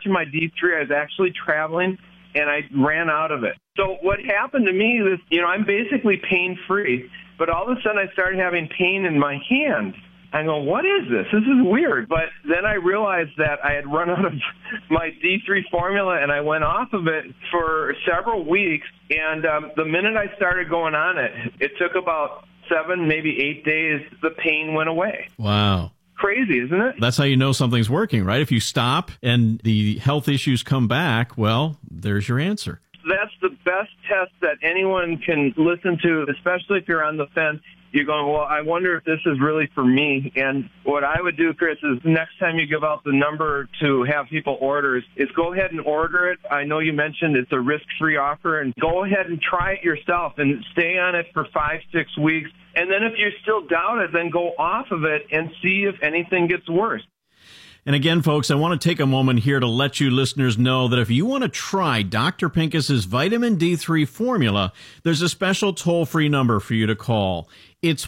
much of my D3. I was actually traveling, and I ran out of it. So what happened to me was, I'm basically pain-free, but all of a sudden I started having pain in my hand. I go, what is this? This is weird. But then I realized that I had run out of my D3 formula, and I went off of it for several weeks. And the minute I started going on it, it took about 7, maybe 8 days, the pain went away. Wow. Crazy, isn't it? That's how you know something's working, right? If you stop and the health issues come back, well, there's your answer. That's the best test that anyone can listen to, especially if you're on the fence. You're going, well, I wonder if this is really for me. And what I would do, Chris, is next time you give out the number to have people order is go ahead and order it. I know you mentioned it's a risk-free offer, and go ahead and try it yourself and stay on it for 5-6 weeks. And then if you still doubt it, then go off of it and see if anything gets worse. And again, folks, I want to take a moment here to let you listeners know that if you want to try Dr. Pincus's vitamin D3 formula, there's a special toll-free number for you to call. It's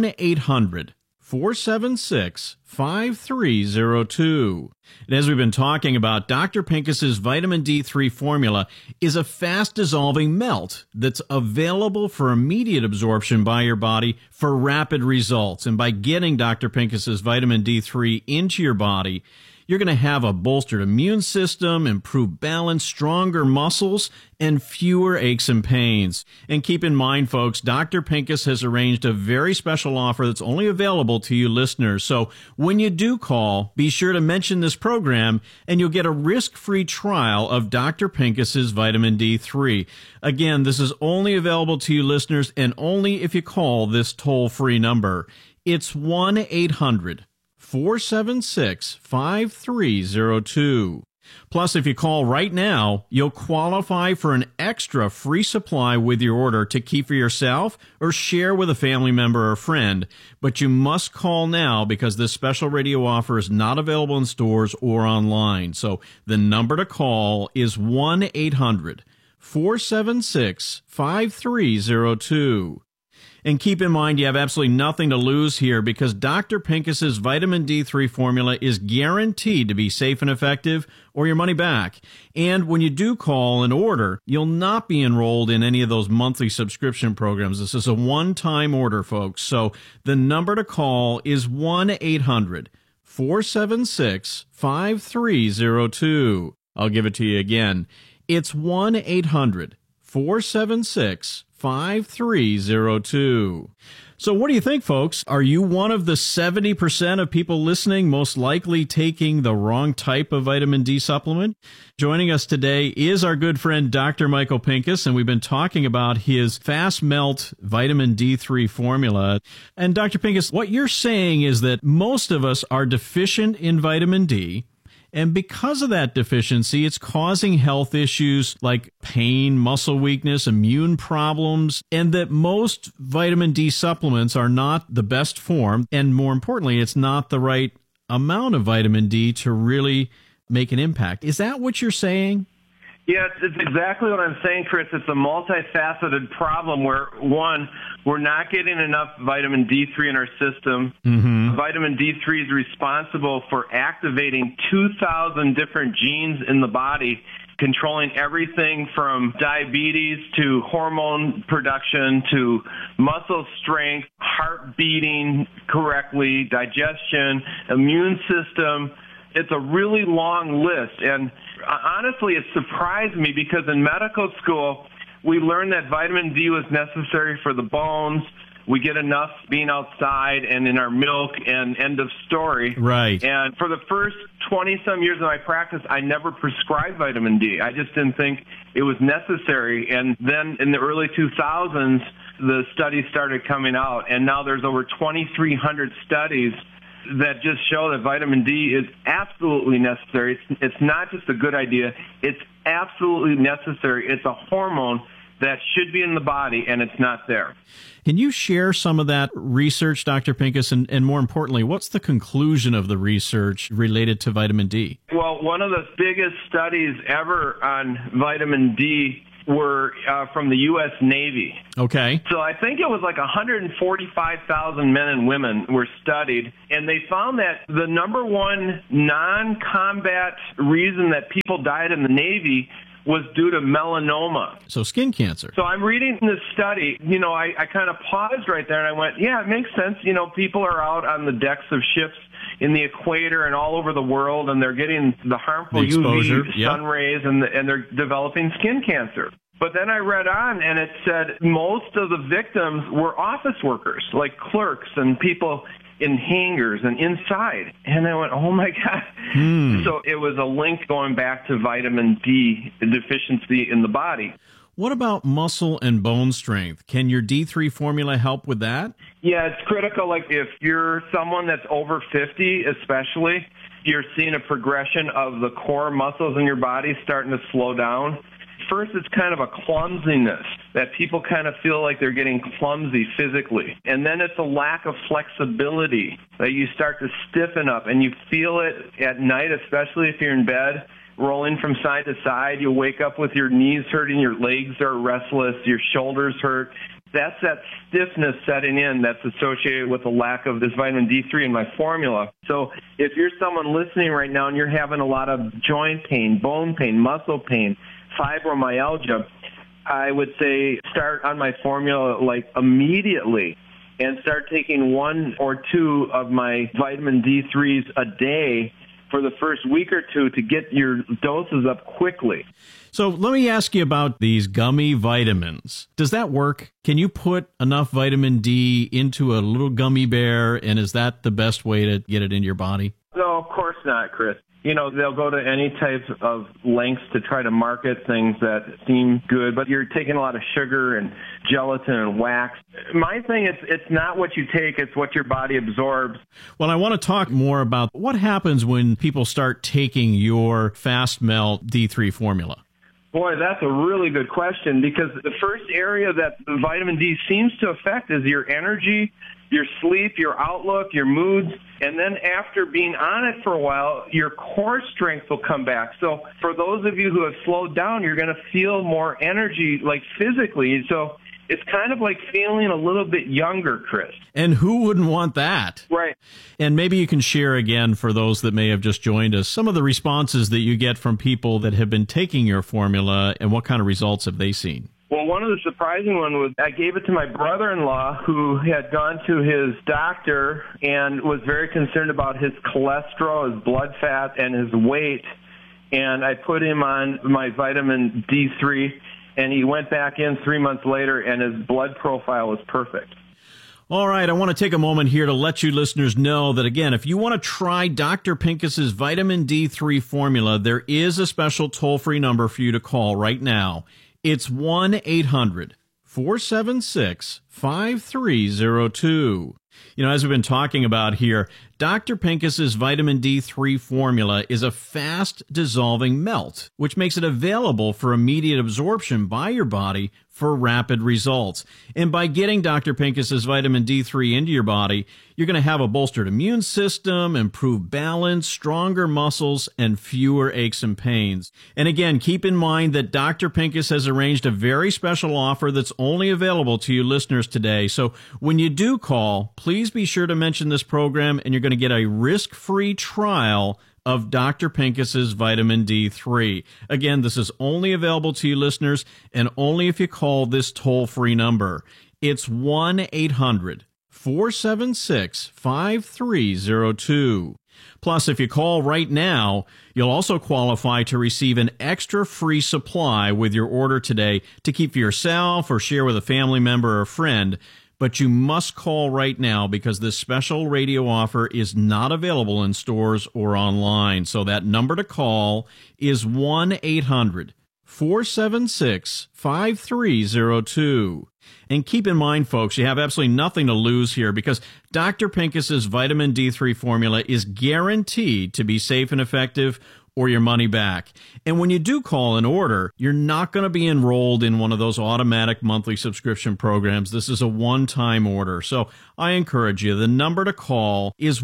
1-800-476-5302. And as we've been talking about, Dr. Pincus's vitamin D3 formula is a fast-dissolving melt that's available for immediate absorption by your body for rapid results. And by getting Dr. Pincus's vitamin D3 into your body, you're going to have a bolstered immune system, improved balance, stronger muscles, and fewer aches and pains. And keep in mind, folks, Dr. Pincus has arranged a very special offer that's only available to you listeners. So when you do call, be sure to mention this program, and you'll get a risk-free trial of Dr. Pincus's vitamin D3. Again, this is only available to you listeners, and only if you call this toll-free number. It's 1-800-476-5302. Plus, if you call right now, you'll qualify for an extra free supply with your order to keep for yourself or share with a family member or friend. But you must call now because this special radio offer is not available in stores or online. So the number to call is 1-800-476-5302. And keep in mind, you have absolutely nothing to lose here because Dr. Pincus's vitamin D3 formula is guaranteed to be safe and effective or your money back. And when you do call and order, you'll not be enrolled in any of those monthly subscription programs. This is a one-time order, folks. So the number to call is 1-800-476-5302. I'll give it to you again. It's 1-800-476-5302. So what do you think, folks? Are you one of the 70% of people listening most likely taking the wrong type of vitamin D supplement? Joining us today is our good friend, Dr. Michael Pincus, and we've been talking about his Fast Melt vitamin D3 formula. And Dr. Pincus, what you're saying is that most of us are deficient in vitamin D, and because of that deficiency, it's causing health issues like pain, muscle weakness, immune problems, and that most vitamin D supplements are not the best form. And more importantly, it's not the right amount of vitamin D to really make an impact. Is that what you're saying? Yeah, it's exactly what I'm saying, Chris. It's a multifaceted problem where, one, we're not getting enough vitamin D3 in our system. Mm-hmm. Vitamin D3 is responsible for activating 2,000 different genes in the body, controlling everything from diabetes to hormone production to muscle strength, heart beating correctly, digestion, immune system. It's a really long list. And honestly, it surprised me because in medical school, we learned that vitamin D was necessary for the bones. We get enough being outside and in our milk, and end of story. Right. And for the first 20-some years of my practice, I never prescribed vitamin D. I just didn't think it was necessary. And then in the early 2000s, the studies started coming out, and now there's over 2,300 studies that just show that vitamin D is absolutely necessary. It's not just a good idea. It's absolutely necessary. It's a hormone that should be in the body, and it's not there. Can you share some of that research, Dr. Pincus, and more importantly, what's the conclusion of the research related to vitamin D? Well, one of the biggest studies ever on vitamin D were from the U.S. Navy. Okay. So I think it was like 145,000 men and women were studied, and they found that the number one non-combat reason that people died in the Navy was due to melanoma. So skin cancer. So I'm reading this study, I kind of paused right there and I went, yeah, it makes sense. People are out on the decks of ships in the equator and all over the world, and they're getting the harmful UV sun rays, and they're developing skin cancer. But then I read on, and it said most of the victims were office workers, like clerks and people in hangars and inside. And I went, oh, my God. So it was a link going back to vitamin D deficiency in the body. What about muscle and bone strength? Can your D3 formula help with that? Yeah, it's critical. Like if you're someone that's over 50, especially, you're seeing a progression of the core muscles in your body starting to slow down. First, it's kind of a clumsiness that people kind of feel like they're getting clumsy physically. And then it's a lack of flexibility that you start to stiffen up, and you feel it at night, especially if you're in bed, rolling from side to side. You'll wake up with your knees hurting, your legs are restless, your shoulders hurt. That's that stiffness setting in that's associated with the lack of this vitamin D3 in my formula. So if you're someone listening right now and you're having a lot of joint pain, bone pain, muscle pain, fibromyalgia, I would say start on my formula like immediately and start taking 1 or 2 of my vitamin D3s a day for the first week or two to get your doses up quickly. So let me ask you about these gummy vitamins. Does that work? Can you put enough vitamin D into a little gummy bear, and is that the best way to get it in your body? No, of course not, Chris. They'll go to any type of lengths to try to market things that seem good, but you're taking a lot of sugar and gelatin and wax. My thing is, it's not what you take, it's what your body absorbs. Well, I want to talk more about what happens when people start taking your Fast Melt D3 formula. Boy, that's a really good question, because the first area that the vitamin D seems to affect is your energy, your sleep, your outlook, your moods, and then after being on it for a while, your core strength will come back. So for those of you who have slowed down, you're going to feel more energy, like physically. So it's kind of like feeling a little bit younger, Chris. And who wouldn't want that? Right. And maybe you can share again, for those that may have just joined us, some of the responses that you get from people that have been taking your formula, and what kind of results have they seen? Well, one of the surprising ones was I gave it to my brother-in-law, who had gone to his doctor and was very concerned about his cholesterol, his blood fat, and his weight. And I put him on my vitamin D3, and he went back in 3 months later, and his blood profile was perfect. All right, I want to take a moment here to let you listeners know that, again, if you want to try Dr. Pincus's vitamin D3 formula, there is a special toll-free number for you to call right now. It's 1-800-476-5302. As we've been talking about here, Dr. Pincus's vitamin D3 formula is a fast-dissolving melt, which makes it available for immediate absorption by your body for rapid results. And by getting Dr. Pincus's vitamin D3 into your body, you're going to have a bolstered immune system, improved balance, stronger muscles, and fewer aches and pains. And again, keep in mind that Dr. Pincus has arranged a very special offer that's only available to you listeners today. So when you do call, please be sure to mention this program, and you're going to get a risk-free trial of Dr. Pincus's vitamin D3. Again, this is only available to you listeners, and only if you call this toll-free number. It's 1-800-476-5302. Plus, if you call right now, you'll also qualify to receive an extra free supply with your order today to keep for yourself or share with a family member or friend. But you must call right now, because this special radio offer is not available in stores or online. So that number to call is 1-800-476-5302. And keep in mind, folks, you have absolutely nothing to lose here, because Dr. Pincus's vitamin D3 formula is guaranteed to be safe and effective, or your money back. And when you do call an order, you're not going to be enrolled in one of those automatic monthly subscription programs. This is a one-time order. So I encourage you, the number to call is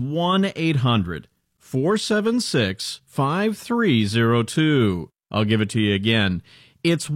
1-800-476-5302. I'll give it to you again. It's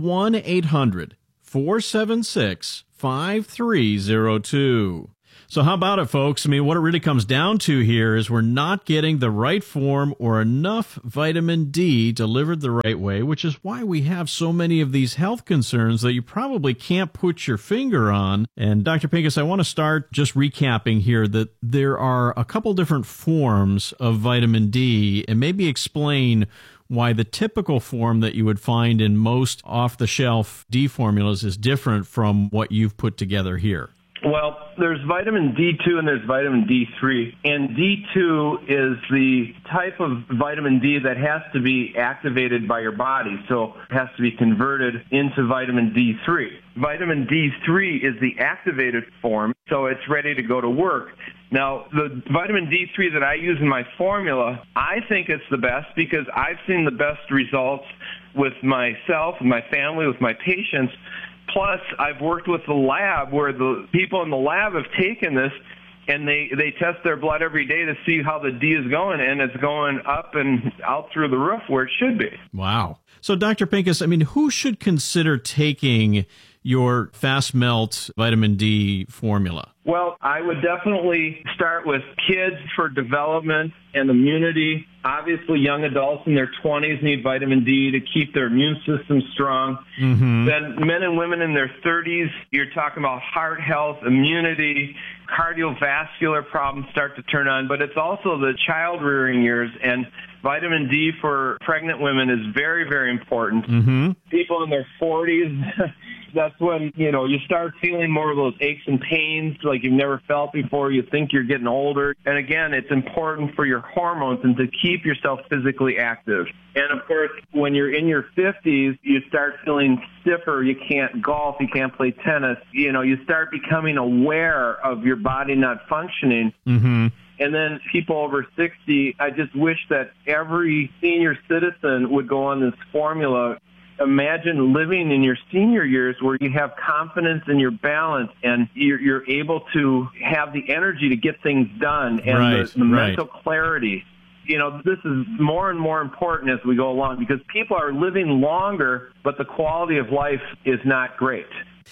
1-800-476-5302. So how about it, folks? I mean, what it really comes down to here is we're not getting the right form or enough vitamin D delivered the right way, which is why we have so many of these health concerns that you probably can't put your finger on. And Dr. Pincus, I want to start just recapping here that there are a couple different forms of vitamin D, and maybe explain why the typical form that you would find in most off-the-shelf D formulas is different from what you've put together here. Well, there's vitamin D2 and there's vitamin D3. And D2 is the type of vitamin D that has to be activated by your body, so it has to be converted into vitamin D3. Vitamin D3 is the activated form, so it's ready to go to work. Now, the vitamin D3 that I use in my formula, I think it's the best because I've seen the best results with myself, and my family, with my patients. Plus, I've worked with the lab where the people in the lab have taken this and they test their blood every day to see how the D is going, and it's going up and out through the roof where it should be. Wow. So, Dr. Pincus, I mean, who should consider taking your fast melt vitamin D formula? Well, I would definitely start with kids for development and immunity. Obviously, young adults in their 20s need vitamin D to keep their immune system strong. Mm-hmm. Then men and women in their 30s, you're talking about heart health, immunity, cardiovascular problems start to turn on. But it's also the child-rearing years, and vitamin D for pregnant women is very, very important. Mm-hmm. People in their 40s, that's when, you start feeling more of those aches and pains like you've never felt before. You think you're getting older. And again, it's important for your hormones and to keep yourself physically active. And of course, when you're in your 50s, you start feeling stiffer. You can't golf. You can't play tennis. You start becoming aware of your body not functioning. Mm-hmm. And then people over 60, I just wish that every senior citizen would go on this formula. Imagine living in your senior years where you have confidence in your balance and you're able to have the energy to get things done and the mental clarity. This is more and more important as we go along because people are living longer, but the quality of life is not great.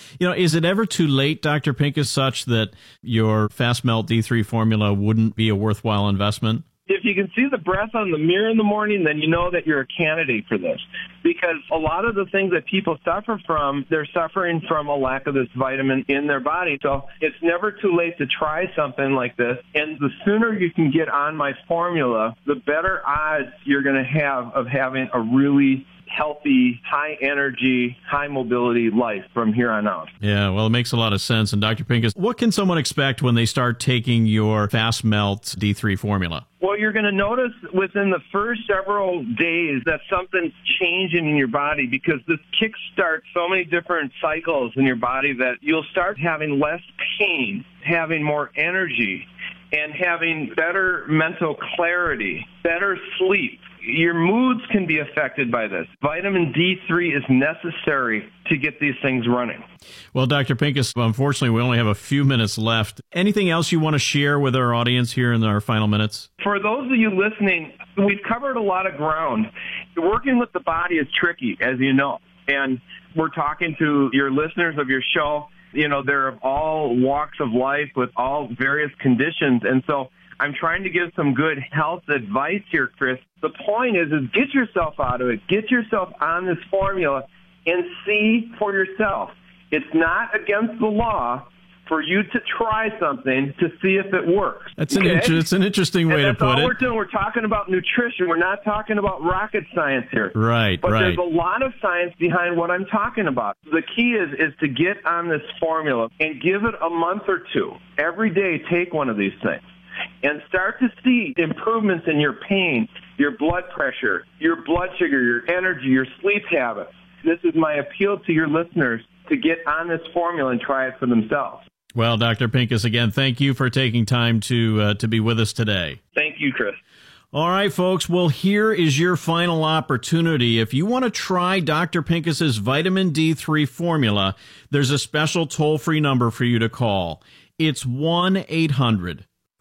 Is it ever too late, Dr. Pincus, such that your Fast Melt D3 formula wouldn't be a worthwhile investment? If you can see the breath on the mirror in the morning, then you know that you're a candidate for this. Because a lot of the things that people suffer from, they're suffering from a lack of this vitamin in their body. So it's never too late to try something like this. And the sooner you can get on my formula, the better odds you're going to have of having a really healthy, high-energy, high-mobility life from here on out. Yeah, well, it makes a lot of sense. And Dr. Pincus, what can someone expect when they start taking your Fast Melt D3 formula? Well, you're going to notice within the first several days that something's changing in your body because this kickstarts so many different cycles in your body that you'll start having less pain, having more energy, and having better mental clarity, better sleep. Your moods can be affected by this. Vitamin D3 is necessary to get these things running. Well, Dr. Pincus, unfortunately, we only have a few minutes left. Anything else you want to share with our audience here in our final minutes? For those of you listening, we've covered a lot of ground. Working with the body is tricky, as you know. And we're talking to your listeners of your show. They're of all walks of life with all various conditions. And so I'm trying to give some good health advice here, Chris. The point is get yourself out of it. Get yourself on this formula and see for yourself. It's not against the law for you to try something to see if it works. That's it's an interesting way to put it. That's all we're doing. We're talking about nutrition. We're not talking about rocket science here. Right, But there's a lot of science behind what I'm talking about. The key is to get on this formula and give it a month or two. Every day, take one of these things. And start to see improvements in your pain, your blood pressure, your blood sugar, your energy, your sleep habits. This is my appeal to your listeners to get on this formula and try it for themselves. Well, Dr. Pincus, again, thank you for taking time to be with us today. Thank you, Chris. All right, folks. Well, here is your final opportunity. If you want to try Dr. Pincus's vitamin D3 formula, there's a special toll-free number for you to call. It's 1-800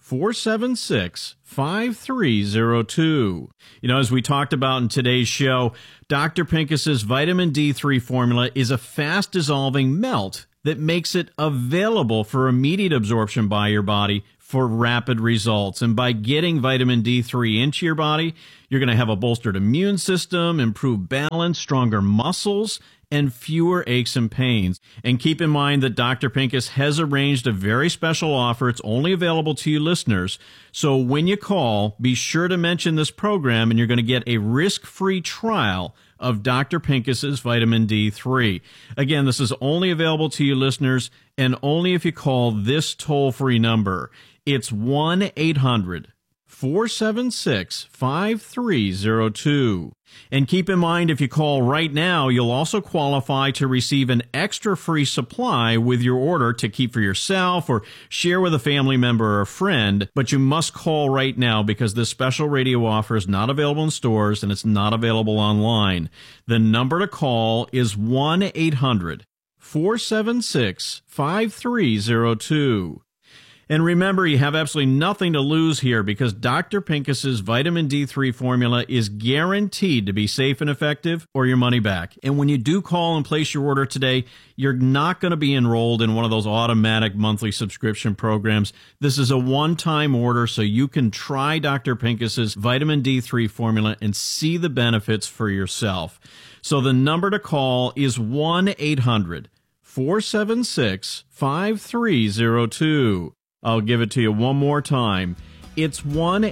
476-5302. As we talked about in today's show, Dr. Pincus's vitamin D3 formula is a fast-dissolving melt that makes it available for immediate absorption by your body for rapid results. And by getting vitamin D3 into your body, you're going to have a bolstered immune system, improved balance, stronger muscles, and fewer aches and pains. And keep in mind that Dr. Pincus has arranged a very special offer. It's only available to you listeners. So when you call, be sure to mention this program, and you're going to get a risk-free trial of Dr. Pincus's vitamin D3. Again, this is only available to you listeners, and only if you call this toll-free number. It's 1-800-476-5302. And keep in mind, if you call right now, you'll also qualify to receive an extra free supply with your order to keep for yourself or share with a family member or a friend. But you must call right now because this special radio offer is not available in stores and it's not available online. The number to call is 1-800-476-5302. And remember, you have absolutely nothing to lose here because Dr. Pincus's vitamin D3 formula is guaranteed to be safe and effective or your money back. And when you do call and place your order today, you're not going to be enrolled in one of those automatic monthly subscription programs. This is a one-time order, so you can try Dr. Pincus's vitamin D3 formula and see the benefits for yourself. So the number to call is 1-800-476-5302. I'll give it to you one more time. It's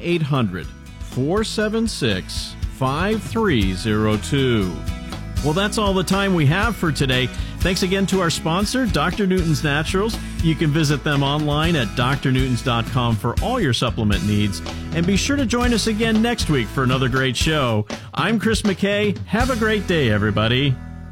1-800-476-5302. Well, that's all the time we have for today. Thanks again to our sponsor, Dr. Newton's Naturals. You can visit them online at drnewtons.com for all your supplement needs. And be sure to join us again next week for another great show. I'm Chris McKay. Have a great day, everybody.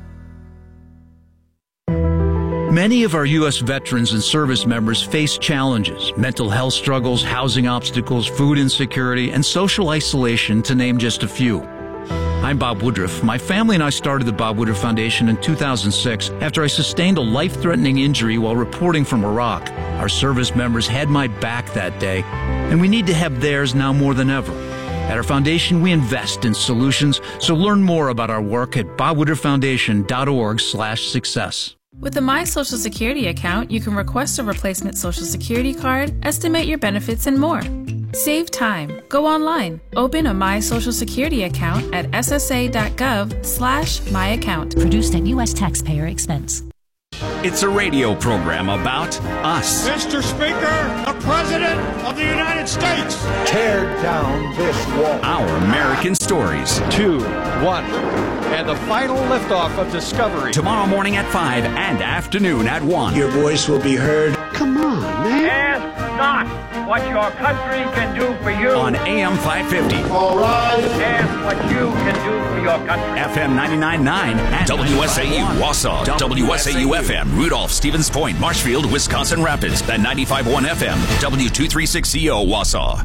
Many of our U.S. veterans and service members face challenges, mental health struggles, housing obstacles, food insecurity, and social isolation, to name just a few. I'm Bob Woodruff. My family and I started the Bob Woodruff Foundation in 2006 after I sustained a life-threatening injury while reporting from Iraq. Our service members had my back that day, and we need to have theirs now more than ever. At our foundation, we invest in solutions, so learn more about our work at bobwoodrufffoundation.org/success. With the My Social Security account, you can request a replacement Social Security card, estimate your benefits, and more. Save time. Go online. Open a My Social Security account at ssa.gov/myaccount. Produced at U.S. taxpayer expense. It's a radio program about us. Mr. Speaker, the President of the United States. Tear down this wall. Our American stories. 2, 1. And the final liftoff of Discovery. Tomorrow morning at 5 and afternoon at 1. Your voice will be heard. Come on, man. Ask not what your country can do for you. On AM 550. All right. Ask what you can do for your country. FM 99.9 and WSAU Wausau. WSAU FM, Rudolph, Stevens Point, Marshfield, Wisconsin Rapids. And 95.1 FM, W236CO Wausau.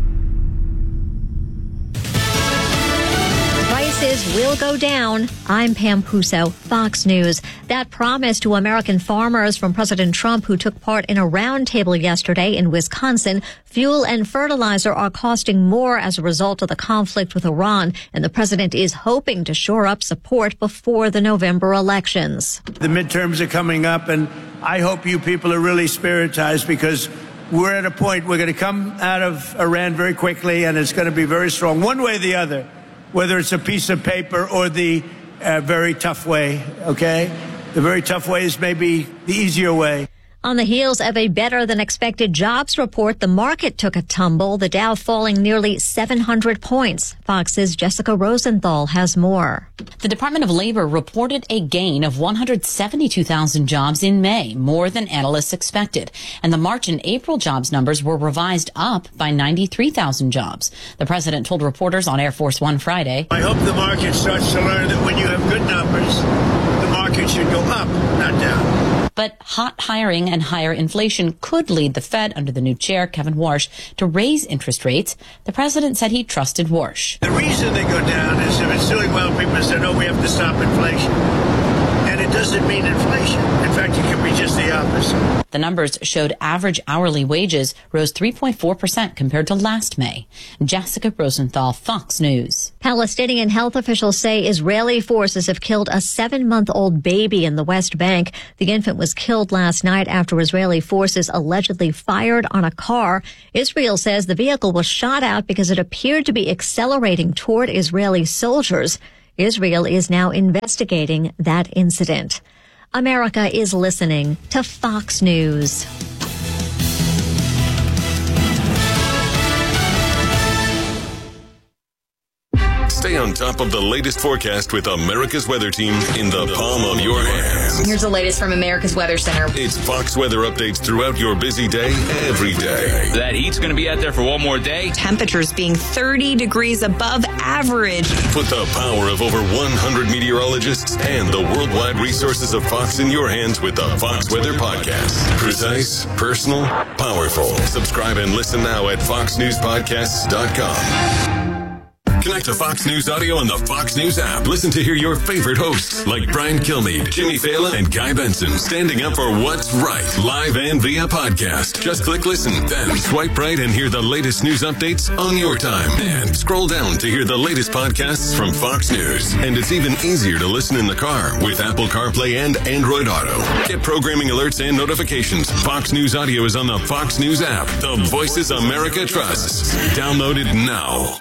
Prices will go down. I'm Pam Puso, Fox News. That promise to American farmers from President Trump, who took part in a roundtable yesterday in Wisconsin. Fuel and fertilizer are costing more as a result of the conflict with Iran, and the president is hoping to shore up support before the November elections. The midterms are coming up, and I hope you people are really spiritized, because we're at a point we're going to come out of Iran very quickly, and it's going to be very strong, one way or the other. Whether it's a piece of paper or the very tough way, okay? The very tough way is maybe the easier way. On the heels of a better-than-expected jobs report, the market took a tumble, the Dow falling nearly 700 points. Fox's Jessica Rosenthal has more. The Department of Labor reported a gain of 172,000 jobs in May, more than analysts expected. And the March and April jobs numbers were revised up by 93,000 jobs. The president told reporters on Air Force One Friday, I hope the market starts to learn that when you have good numbers, the market should go up, not down. But hot hiring and higher inflation could lead the Fed under the new chair, Kevin Warsh, to raise interest rates. The president said he trusted Warsh. The reason they go down is if it's doing well, people say, no, we have to stop inflation. And it doesn't mean inflation. In fact, it can be just the opposite. The numbers showed average hourly wages rose 3.4% compared to last May. Jessica Rosenthal, Fox News. Palestinian health officials say Israeli forces have killed a 7-month-old baby in the West Bank. The infant was killed last night after Israeli forces allegedly fired on a car. Israel says the vehicle was shot out because it appeared to be accelerating toward Israeli soldiers. Israel is now investigating that incident. America is listening to Fox News. Stay on top of the latest forecast with America's Weather Team in the palm of your hands. Here's the latest from America's Weather Center. It's Fox weather updates throughout your busy day, every day. That heat's going to be out there for one more day. Temperatures being 30 degrees above average. Put the power of over 100 meteorologists and the worldwide resources of Fox in your hands with the Fox Weather Podcast. Precise, personal, powerful. Subscribe and listen now at foxnewspodcasts.com. Connect to Fox News Audio on the Fox News app. Listen to hear your favorite hosts like Brian Kilmeade, Jimmy Fallon, and Guy Benson standing up for what's right, live and via podcast. Just click listen, then swipe right and hear the latest news updates on your time. And scroll down to hear the latest podcasts from Fox News. And it's even easier to listen in the car with Apple CarPlay and Android Auto. Get programming alerts and notifications. Fox News Audio is on the Fox News app. The voices America trusts. Download it now.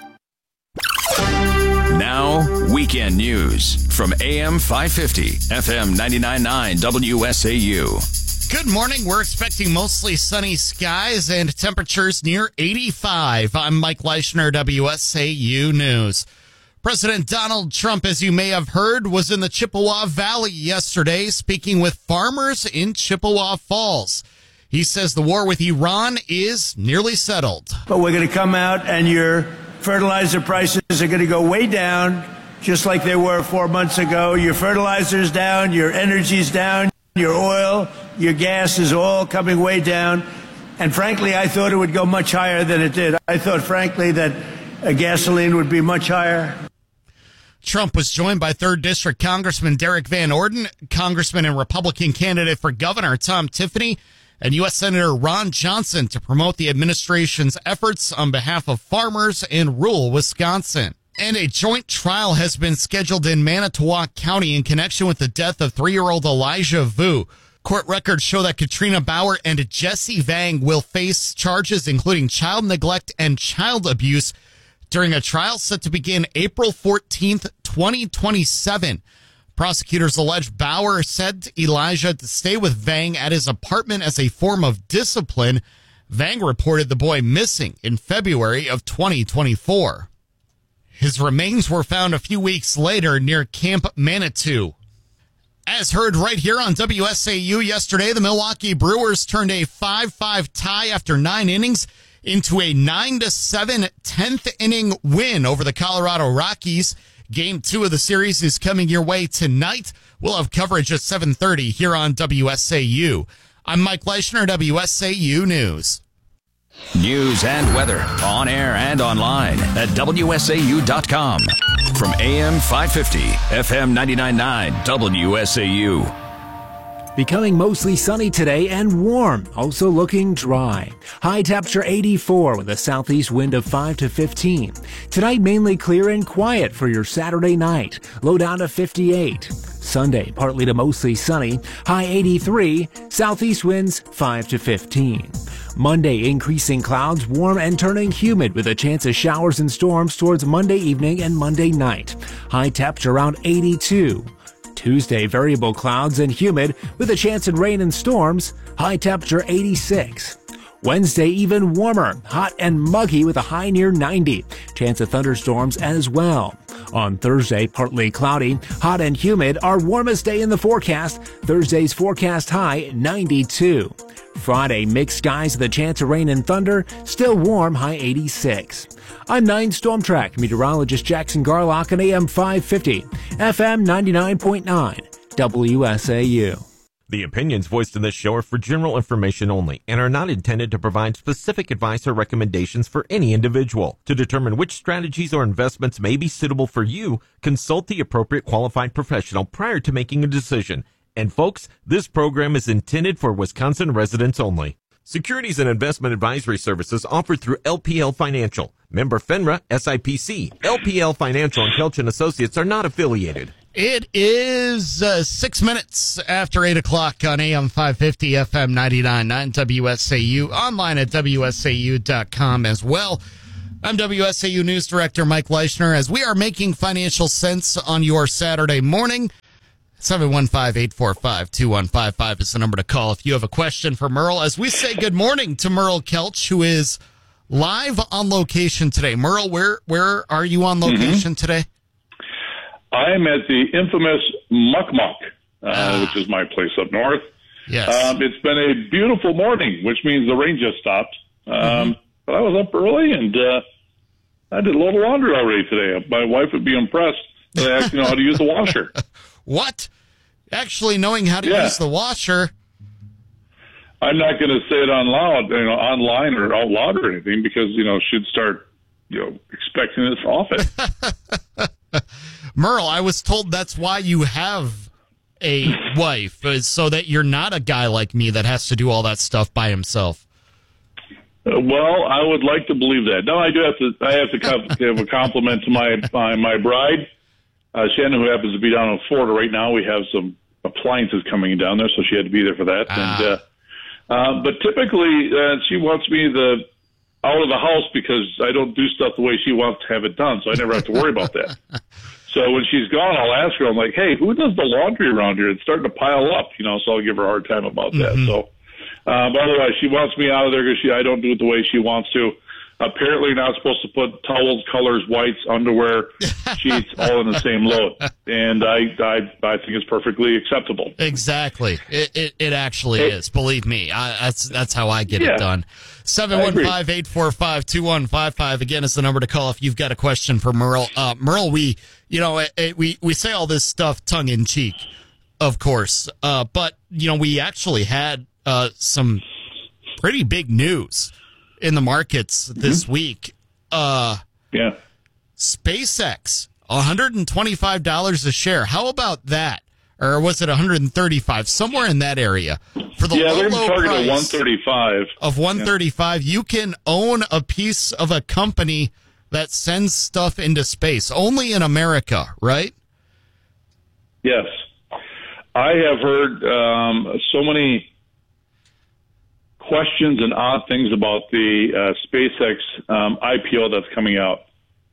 Now, weekend news from AM 550, FM 99.9 WSAU. Good morning. We're expecting mostly sunny skies and temperatures near 85. I'm Mike Leischner, WSAU News. President Donald Trump, as you may have heard, was in the Chippewa Valley yesterday speaking with farmers in Chippewa Falls. He says the war with Iran is nearly settled. But we're going to come out and your fertilizer prices are going to go way down, just like they were 4 months ago. Your fertilizer's down, your energy's down, your oil, your gas is all coming way down. And frankly, I thought it would go much higher than it did. I thought, frankly, that gasoline would be much higher. Trump was joined by 3rd District Congressman Derek Van Orden, Congressman and Republican candidate for governor Tom Tiffany, and U.S. Senator Ron Johnson to promote the administration's efforts on behalf of farmers in rural Wisconsin. And a joint trial has been scheduled in Manitowoc County in connection with the death of 3-year-old Elijah Vu. Court records show that Katrina Bauer and Jesse Vang will face charges including child neglect and child abuse during a trial set to begin April 14th, 2027. Prosecutors allege Bauer sent Elijah to stay with Vang at his apartment as a form of discipline. Vang reported the boy missing in February of 2024. His remains were found a few weeks later near Camp Manitou. As heard right here on WSAU yesterday, the Milwaukee Brewers turned a 5-5 tie after 9 innings into a 9-7 10th inning win over the Colorado Rockies. Game 2 of the series is coming your way tonight. We'll have coverage at 7:30 here on WSAU. I'm Mike Leischner, WSAU News. News and weather on air and online at WSAU.com. From AM 550, FM 99.9 WSAU. Becoming mostly sunny today and warm, also looking dry. High temperature 84 with a southeast wind of 5 to 15. Tonight mainly clear and quiet for your Saturday night. Low down to 58. Sunday partly to mostly sunny. High 83. Southeast winds 5 to 15. Monday increasing clouds, warm and turning humid with a chance of showers and storms towards Monday evening and Monday night. High temperature around 82. Tuesday, variable clouds and humid with a chance of rain and storms, high temperature 86. Wednesday, even warmer, hot and muggy with a high near 90. Chance of thunderstorms as well. On Thursday, partly cloudy, hot and humid, our warmest day in the forecast. Thursday's forecast high 92. Friday, mixed skies with a chance of rain and thunder, still warm, high 86. I'm 9 Storm Track meteorologist Jackson Garlock on AM 550, FM 99.9, WSAU. The opinions voiced in this show are for general information only and are not intended to provide specific advice or recommendations for any individual. To determine which strategies or investments may be suitable for you, consult the appropriate qualified professional prior to making a decision. And folks, this program is intended for Wisconsin residents only. Securities and investment advisory services offered through LPL Financial. Member FINRA, SIPC. LPL Financial and Kelch & Associates are not affiliated. It is 6 minutes after 8 o'clock on AM 550, FM 99.9 WSAU, online at WSAU.com as well. I'm WSAU News Director Mike Leischner, as we are making financial sense on your Saturday morning. 715-845-2155 is the number to call if you have a question for Merle. As we say good morning to Merle Kelch, who is live on location today. Merle, where are you on location today? I'm at the infamous Muck Muck, which is my place up north. Yes. It's been a beautiful morning, which means the rain just stopped. But I was up early, and I did a load of laundry already today. My wife would be impressed that I actually know how to use the washer. What? Actually knowing how to use the washer? I'm not going to say it online or out loud or anything, because, she'd start, expecting this often. Merle, I was told that's why you have a wife, so that you're not a guy like me that has to do all that stuff by himself. Well, I would like to believe that. No, I have to give a compliment to my bride, Shannon, who happens to be down in Florida right now. We have some appliances coming down there, so she had to be there for that. But typically, she wants me out of the house because I don't do stuff the way she wants to have it done, so I never have to worry about that. So when she's gone, I'll ask her, I'm like, hey, who does the laundry around here? It's starting to pile up, so I'll give her a hard time about that. So, but otherwise, she wants me out of there because I don't do it the way she wants to. Apparently, you're not supposed to put towels, colors, whites, underwear, sheets all in the same load. And I think it's perfectly acceptable. Exactly. It actually is. Believe me. That's how I get it done. 715-845-2155 again is the number to call if you've got a question for Merle. Merle, we say all this stuff tongue in cheek, of course. But we actually had some pretty big news in the markets this week. SpaceX, $125 a share. How about that? Or was it $135? Somewhere in that area. For the they're low targeting price $135. of $135, you can own a piece of a company that sends stuff into space. Only in America, right? Yes. I have heard so many questions and odd things about the SpaceX IPO that's coming out.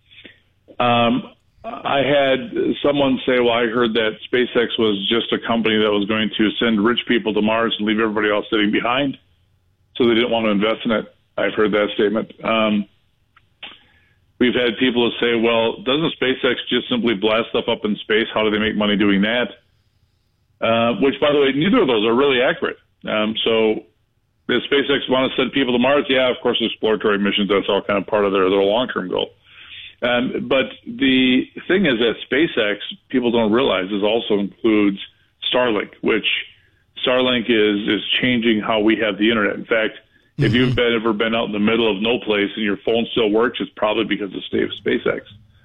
I had someone say, well, I heard that SpaceX was just a company that was going to send rich people to Mars and leave everybody else sitting behind, so they didn't want to invest in it. I've heard that statement. We've had people say, well, doesn't SpaceX just simply blast stuff up in space? How do they make money doing that? Which, by the way, neither of those are really accurate. So does SpaceX want to send people to Mars? Yeah, of course, exploratory missions, that's all kind of part of their long-term goal. But the thing is that SpaceX, people don't realize, also includes Starlink, which Starlink is changing how we have the internet. In fact, if you've ever been out in the middle of no place and your phone still works, it's probably because of SpaceX.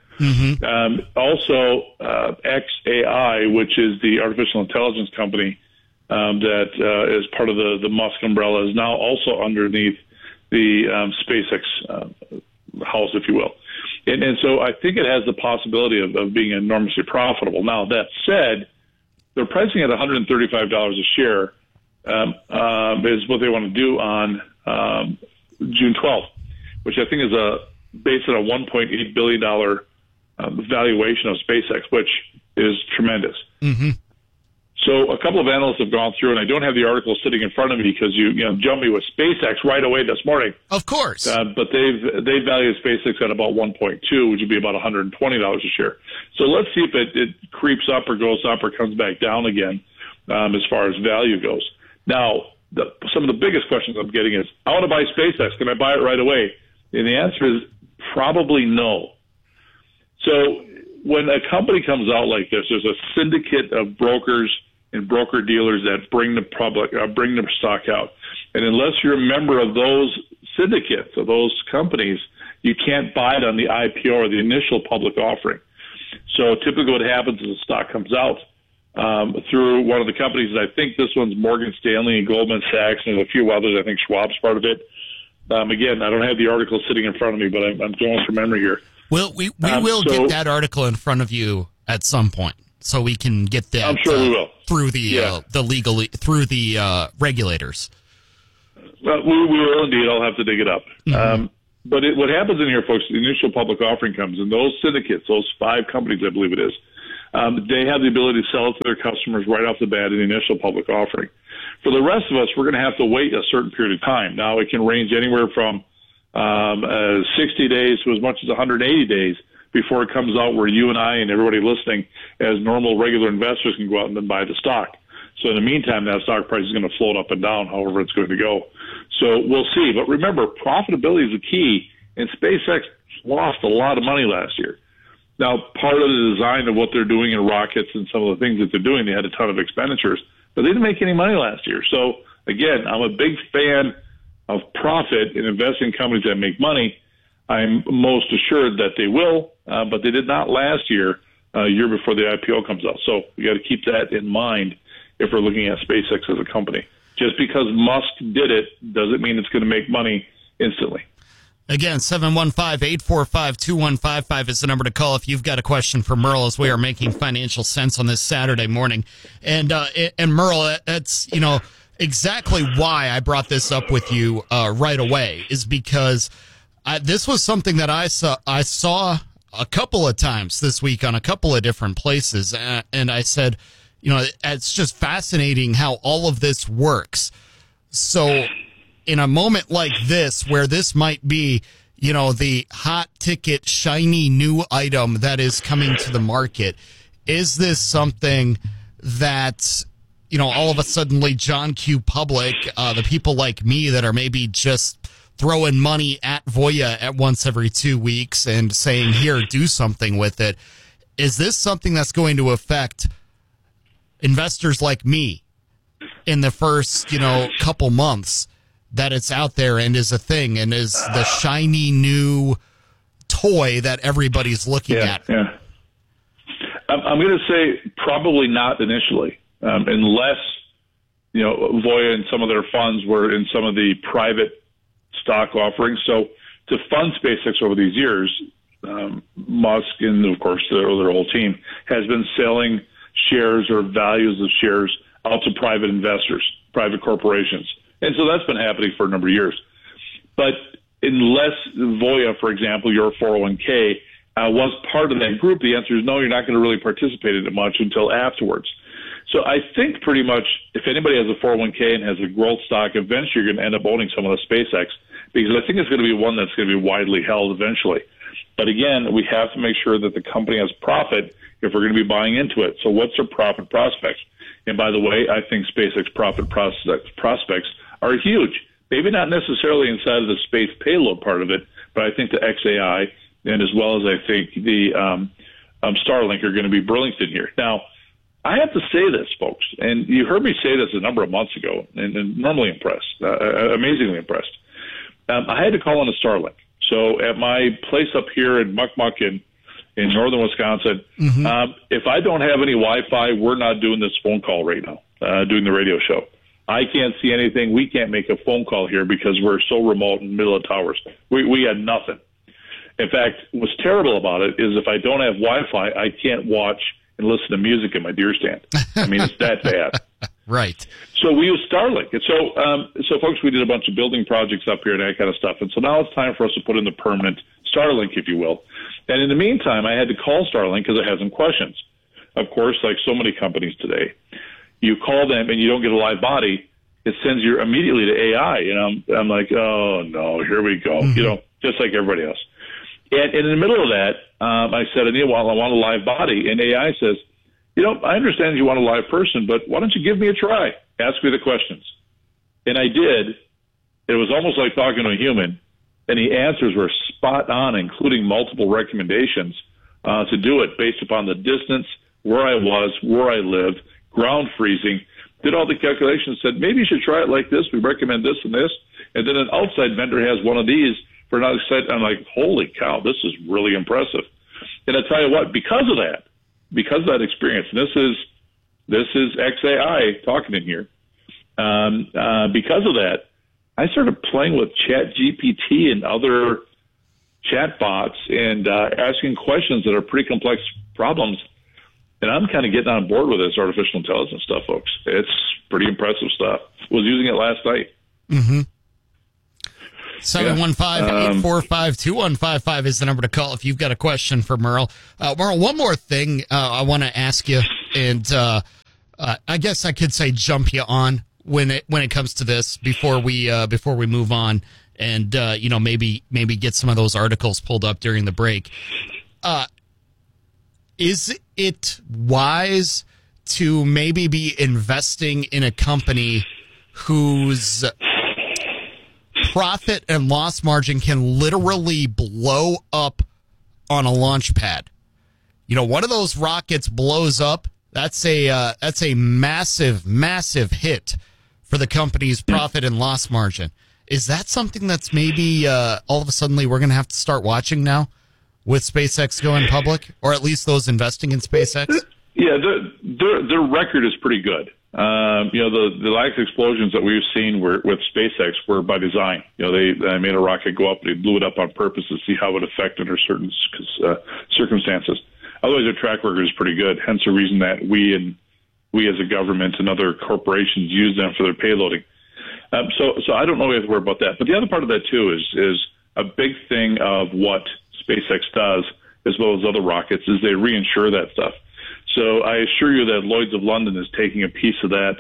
Also, xAI, which is the artificial intelligence company that is part of the Musk umbrella, is now also underneath the SpaceX house, if you will. And so I think it has the possibility of being enormously profitable. Now, that said, they're pricing at $135 a share is what they want to do on June 12th, which I think is based on a $1.8 billion valuation of SpaceX, which is tremendous. So a couple of analysts have gone through, and I don't have the article sitting in front of me because you jumped me with SpaceX right away this morning. Of course. But they valued SpaceX at about 1.2, which would be about $120 a share. So let's see if it creeps up or goes up or comes back down again as far as value goes. Now, some of the biggest questions I'm getting is, I want to buy SpaceX. Can I buy it right away? And the answer is probably no. So when a company comes out like this, there's a syndicate of brokers and broker dealers that bring the stock out. And unless you're a member of those syndicates, of those companies, you can't buy it on the IPO or the initial public offering. So typically what happens is the stock comes out, through one of the companies. I think this one's Morgan Stanley and Goldman Sachs, and there's a few others. I think Schwab's part of it. Again, I don't have the article sitting in front of me, but I'm going from memory here. Well, we will get that article in front of you at some point, so we can get that. I'm sure we will through the regulators. Well, we will indeed. I'll have to dig it up. Mm-hmm. But what happens in here, folks, the initial public offering comes, and those syndicates, those 5 companies, I believe it is, they have the ability to sell it to their customers right off the bat in the initial public offering. For the rest of us, we're going to have to wait a certain period of time. Now, it can range anywhere from 60 days to as much as 180 days before it comes out where you and I and everybody listening as normal, regular investors can go out and then buy the stock. So in the meantime, that stock price is going to float up and down, however it's going to go. So we'll see. But remember, profitability is the key, and SpaceX lost a lot of money last year. Now, part of the design of what they're doing in rockets and some of the things that they're doing, they had a ton of expenditures, but they didn't make any money last year. So, again, I'm a big fan of profit and investing in companies that make money. I'm most assured that they will, but they did not last year, a year before the IPO comes out. So we got to keep that in mind if we're looking at SpaceX as a company. Just because Musk did it doesn't mean it's going to make money instantly. Again, 715-845-2155 is the number to call if you've got a question for Merle as we are making financial sense on this Saturday morning. And Merle, that's, exactly why I brought this up with you right away is because this was something that I saw a couple of times this week on a couple of different places. And I said, it's just fascinating how all of this works. So in a moment like this, where this might be, the hot ticket, shiny new item that is coming to the market, is this something that, all of a sudden, John Q. Public, the people like me that are maybe just throwing money at Voya at once every 2 weeks and saying, here, do something with it. Is this something that's going to affect investors like me in the first, couple months that it's out there and is a thing and is the shiny new toy that everybody's looking at? Yeah. I'm going to say probably not initially, unless, Voya and some of their funds were in some of the private stock offerings. So to fund SpaceX over these years, Musk and, of course, their whole team has been selling shares or values of shares out to private investors, private corporations. And so that's been happening for a number of years. But unless Voya, for example, your 401k, was part of that group, the answer is no, you're not going to really participate in it much until afterwards. So I think pretty much if anybody has a 401k and has a growth stock, eventually you're going to end up owning some of the SpaceX, because I think it's going to be one that's going to be widely held eventually. But again, we have to make sure that the company has profit if we're going to be buying into it. So what's their profit prospects? And by the way, I think SpaceX profit prospects are huge. Maybe not necessarily inside of the space payload part of it, but I think the XAI and as well as I think the Starlink are going to be brilliant here. Now, I have to say this, folks, and you heard me say this a number of months ago, and normally impressed, amazingly impressed. I had to call on a Starlink. So at my place up here in Muckmuck in northern Wisconsin, if I don't have any Wi-Fi, we're not doing this phone call right now, doing the radio show. I can't see anything. We can't make a phone call here because we're so remote in the middle of towers. We had nothing. In fact, what's terrible about it is if I don't have Wi-Fi, I can't watch and listen to music in my deer stand. I mean, it's that bad. Right. So we use Starlink. And so, folks, we did a bunch of building projects up here and that kind of stuff. And so now it's time for us to put in the permanent Starlink, if you will. And in the meantime, I had to call Starlink because I had some questions. Of course, like so many companies today, you call them and you don't get a live body, it sends you immediately to AI. And I'm like, oh, no, here we go. Just like everybody else. And in the middle of that, I said, I want a live body. And AI says, I understand you want a live person, but why don't you give me a try? Ask me the questions. And I did. It was almost like talking to a human. And the answers were spot on, including multiple recommendations to do it based upon the distance, where I was, where I lived, ground freezing, did all the calculations, said, maybe you should try it like this. We recommend this and this. And then an outside vendor has one of these for another site. I'm like, holy cow, this is really impressive. And I tell you what, because of that experience, and this is XAI talking in here. Because of that, I started playing with ChatGPT and other chat bots and asking questions that are pretty complex problems. And I'm kind of getting on board with this artificial intelligence stuff, folks. It's pretty impressive stuff. Was using it last night. 715-845-2155 is the number to call if you've got a question for Merle. Merle, one more thing I want to ask you, and I guess I could say jump you on when it comes to this before we move on, and maybe get some of those articles pulled up during the break. Is it wise to maybe be investing in a company whose profit and loss margin can literally blow up on a launch pad? One of those rockets blows up. That's a massive, massive hit for the company's profit and loss margin. Is that something that's maybe all of a sudden we're going to have to start watching now with SpaceX going public, or at least those investing in SpaceX? Yeah, their record is pretty good. The last explosions that we've seen with SpaceX were by design. They made a rocket go up, they blew it up on purpose to see how it affected under certain circumstances. Otherwise, their track record is pretty good. Hence the reason that we as a government and other corporations use them for their payloading. So I don't know if we have to worry about that. But the other part of that too is a big thing of what SpaceX does, as well as other rockets, is they reinsure that stuff. So I assure you that Lloyd's of London is taking a piece of that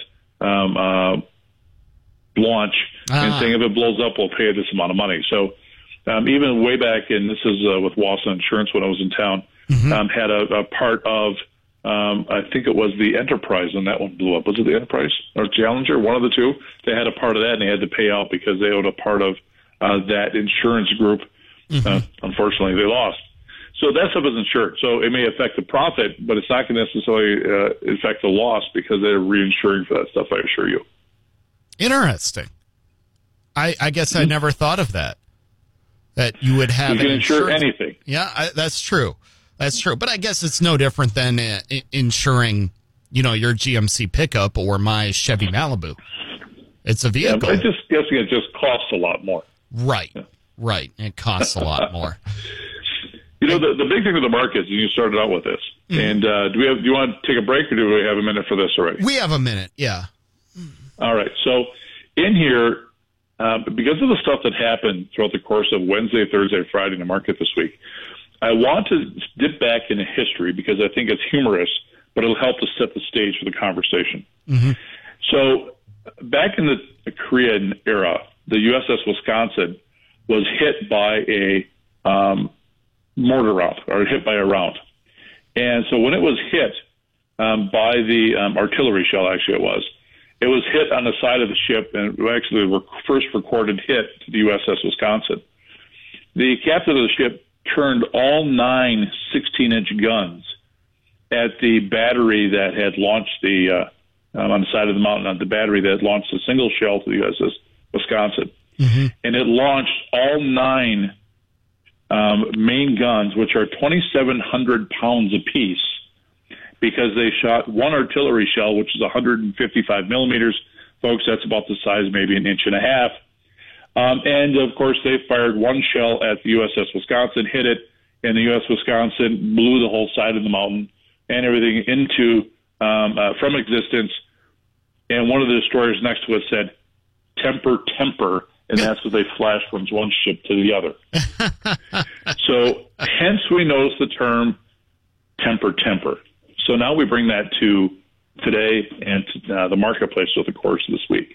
launch and saying if it blows up, we'll pay this amount of money. So even way back, and this is with Wausau Insurance when I was in town, had a part of, I think it was the Enterprise when that one blew up. Was it the Enterprise or Challenger? One of the two. They had a part of that, and they had to pay out because they owed a part of that insurance group. Unfortunately, they lost. So that stuff is insured. So it may affect the profit, but it's not going to necessarily affect the loss because they're reinsuring for that stuff, I assure you. Interesting. I guess I never thought of that. That you would have. You can insure anything. Yeah, that's true. That's true. But I guess it's no different than insuring, your GMC pickup or my Chevy Malibu. It's a vehicle. Yeah, but I just guessing it just costs a lot more. Right. Yeah. Right. It costs a lot more. The big thing with the markets, and you started out with this, and do you want to take a break, or do we have a minute for this already? We have a minute, yeah. All right. So in here, because of the stuff that happened throughout the course of Wednesday, Thursday, Friday in the market this week, I want to dip back into history because I think it's humorous, but it'll help to set the stage for the conversation. So back in the Korean era, the USS Wisconsin was hit by a mortar round, or hit by a round. And so when it was hit by the artillery shell, actually it was hit on the side of the ship, and actually the first recorded hit to the USS Wisconsin. The captain of the ship turned all 9 16-inch guns at the battery that had launched the on the side of the mountain, on the battery that had launched a single shell to the USS Wisconsin. And it launched all 9 main guns, which are 2,700 pounds apiece, because they shot one artillery shell, which is 155 millimeters. Folks, that's about the size, maybe an inch and a half. And, of course, they fired one shell at the USS Wisconsin, hit it, and the USS Wisconsin blew the whole side of the mountain and everything into from existence. And one of the destroyers next to it said, "Temper, temper." And that's what they flashed from one ship to the other. So hence we notice the term temper, temper. So now we bring that to today and to the marketplace over the course of this week.